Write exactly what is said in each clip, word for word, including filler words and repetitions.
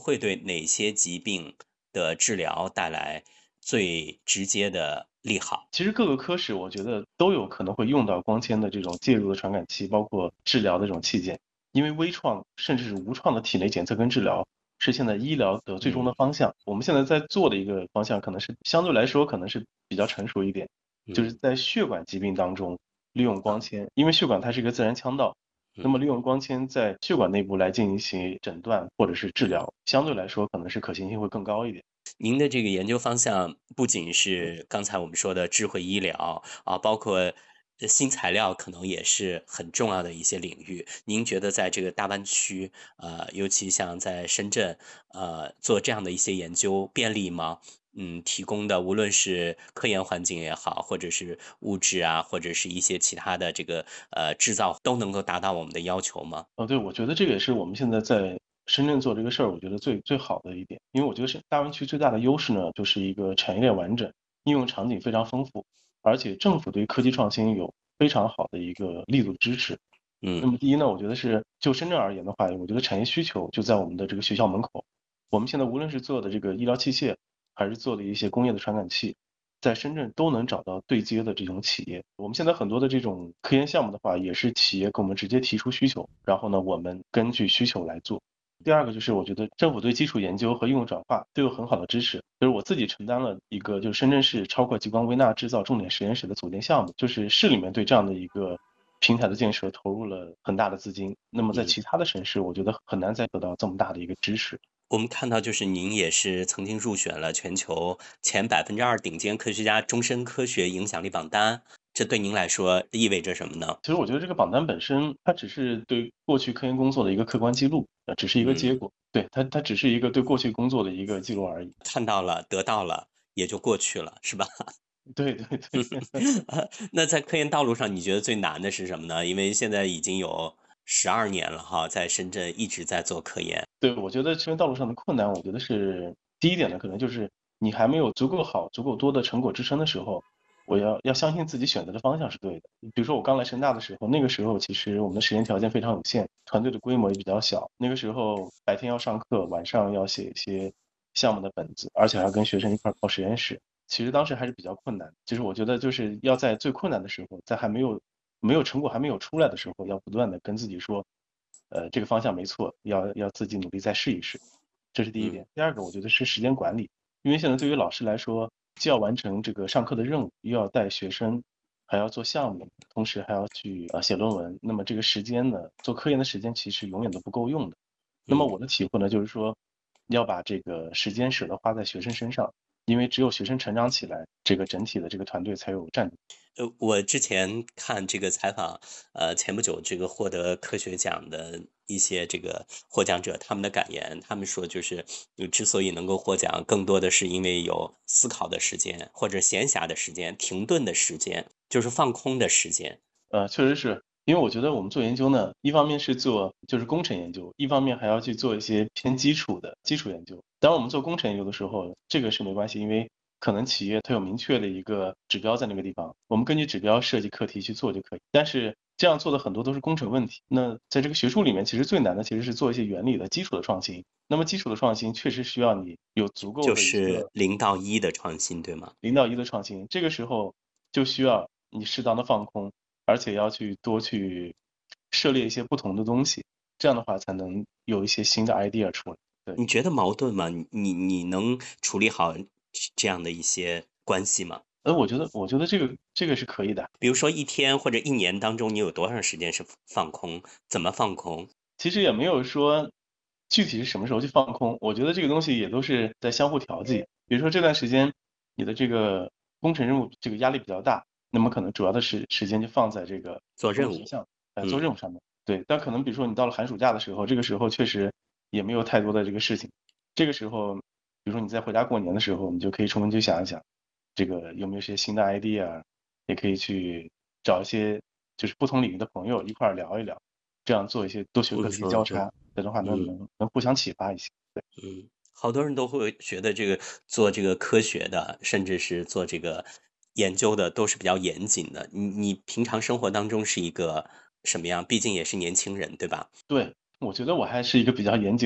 会对哪些疾病的治疗带来最直接的利好？ 其实各个科室我觉得都有可能会用到光纤的这种介入的传感器，包括治疗的这种器件。因为微创甚至是无创的体内检测跟治疗是现在医疗的最终的嗯方向。我们现在在做的一个方向可能是相对来说可能是比较成熟一点，就是嗯在血管疾病当中利用光啊纤，因为血管它是一个自然腔道，那么嗯利用光纤在血管内部来进行诊断或者是治疗，相对来说可能是可行性会更高一点。 您的这个研究方向不仅是刚才我们说的智慧医疗啊，包括呃新材料，可能也是很重要的一些领域。您觉得在这个大湾区，呃，尤其像在深圳，呃，做这样的一些研究便利吗？嗯，提供的无论是科研环境也好，或者是物质啊，或者是一些其他的这个呃制造，都能够达到我们的要求吗？ 哦，对，我觉得这个也是我们现在在深圳做这个事儿，我觉得最最好的一点。因为我觉得是大湾区最大的优势呢，就是一个产业链完整，应用场景非常丰富，而且政府对科技创新有非常好的一个力度支持。那嗯么第一呢，我觉得是就深圳而言的话，我觉得产业需求就在我们的这个学校门口。我们现在无论是做的这个医疗器械，还是做的一些工业的传感器，在深圳都能找到对接的这种企业。我们现在很多的这种科研项目的话，也是企业给我们直接提出需求，然后呢，我们根据需求来做。第二个就是我觉得政府对基础研究和应用转化都有很好的支持，就是我自己承担了一个就是深圳市超过激光微纳制造重点实验室的组建项目，就是市里面对这样的一个平台的建设投入了很大的资金。那么在嗯。 其他的省市，我觉得很难再得到这么大的一个支持。 我们看到就是您也是曾经入选了全球前百分之二顶尖科学家终身科学影响力榜单，这对您来说意味着什么呢？ 其实我觉得这个榜单本身，它只是对过去科研工作的一个客观记录，呃，只是一个结嗯， 果。对，它它只是一个对过去工作的一个记录而已。 看到了，得到了，也就过去了，是吧？ 对对对。 那在科研道路上，你觉得最难的是什么呢？因为现在已经有十二年了哈，在深圳一直在做科研。 对，我觉得这边道路上的困难，我觉得是第一点呢，可能就是你还没有足够好、足够多的成果支撑的时候，我要要相信自己选择的方向是对的。比如说我刚来深大的时候，那个时候其实我们的实验条件非常有限，团队的规模也比较小。那个时候白天要上课，晚上要写一些项目的本子，而且还要跟学生一块儿跑实验室。其实当时还是比较困难。其实我觉得就是要在最困难的时候，在还没有没有成果还没有出来的时候，要不断的跟自己说，呃，这个方向没错，要要自己努力再试一试。这是第一嗯点。第二个，我觉得是时间管理，因为现在对于老师来说，既要完成这个上课的任务，又要带学生，还要做项目，同时还要去啊写论文。那么这个时间呢，做科研的时间其实永远都不够用的。那么嗯。 我的体会呢，就是说要把这个时间舍得花在学生身上，因为只有学生成长起来，这个整体的这个团队才有战斗力。 呃，我之前看这个采访，呃，前不久这个获得科学奖的一些这个获奖者，他们的感言，他们说就是，呃之所以能够获奖，更多的是因为有思考的时间，或者闲暇的时间、停顿的时间，就是放空的时间。 呃，确实是因为我觉得我们做研究呢，一方面是做就是工程研究，一方面还要去做一些偏基础的基础研究。当然，我们做工程研究的时候，这个是没关系，因为可能企业它有明确的一个指标在那个地方，我们根据指标设计课题去做就可以。但是这样做的很多都是工程问题。那在这个学术里面，其实最难的其实是做一些原理的基础的创新。那么基础的创新确实需要你有足够就的一个是零到一的创新，对吗？ 零到一的创新，这个时候就需要你适当的放空，而且要去多去涉猎一些不同的东西，这样的话才能有一些新的 idea 出来。对。 你觉得矛盾吗？你你你能处理好这样的一些关系吗？ 呃，我觉得我觉得这个这个是可以的。 比如说一天或者一年当中，你有多长时间是放空？怎么放空？ 其实也没有说具体是什么时候去放空，我觉得这个东西也都是在相互调剂。比如说这段时间你的这个工程任务这个压力比较大，那么可能主要的时时间就放在这个做任务。 工作项，呃，做嗯。 任务上面。对，但可能比如说你到了寒暑假的时候，这个时候确实也没有太多的这个事情，这个时候，比如说你在回家过年的时候，你就可以充分去想一想，这个有没有一些新的 idea，也可以去找一些就是不同领域的朋友一块儿聊一聊，这样做一些多学科的一些不错，对。 交叉，这样的话能嗯能能互相启发一些。对。 嗯，好多人都会觉得这个做这个科学的，甚至是做这个研究的，都是比较严谨的。你你平常生活当中是一个什么样？毕竟也是年轻人，对吧？ 对，我觉得我还是一个比较严谨的人。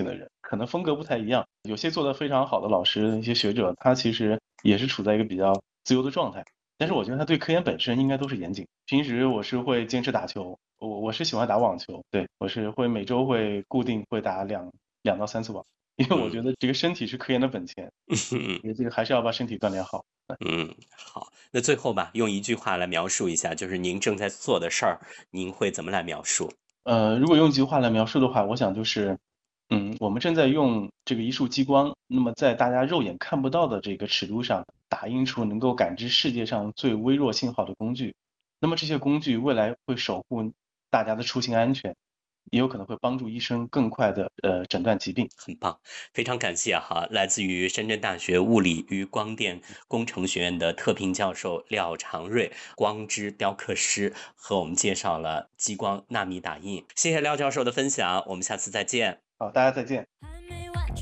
可能风格不太一样。有些做得非常好的老师，一些学者，他其实也是处在一个比较自由的状态。但是我觉得他对科研本身应该都是严谨。平时我是会坚持打球，我我是喜欢打网球，对，我是会每周会固定会打两两到三次网，因为我觉嗯得这个身体是科研的本钱， 嗯也这个还是要把身体锻炼好。 嗯，好，那最后吧，用一句话来描述一下，就是您正在做的事儿，您会怎么来描述？ 呃，如果用一句话来描述的话，我想就是，嗯，我们正在用这个一束激光，那么在大家肉眼看不到的这个尺度上，打印出能够感知世界上最微弱信号的工具。那么这些工具未来会守护大家的出行安全，也有可能会帮助医生更快的呃诊断疾病。 很棒，非常感谢哈，来自于深圳大学物理与光电工程学院的特聘教授廖长瑞，光之雕刻师，和我们介绍了激光纳米打印。谢谢廖教授的分享，我们下次再见。 好，大家再见。